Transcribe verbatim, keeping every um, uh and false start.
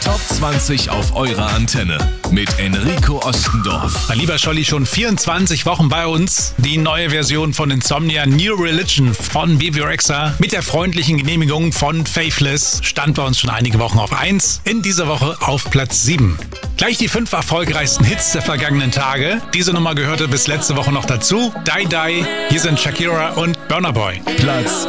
Top zwanzig auf eurer Antenne mit Enrico Ostendorf. Mein lieber Scholli, schon vierundzwanzig Wochen bei uns. Die neue Version von Insomnia, New Religion von Bebe Rexha mit der freundlichen Genehmigung von Faithless stand bei uns schon einige Wochen auf eins. In dieser Woche auf Platz sieben. Gleich die fünf erfolgreichsten Hits der vergangenen Tage. Diese Nummer gehörte bis letzte Woche noch dazu. Die Die, hier sind Shakira und Burna Boy. Platz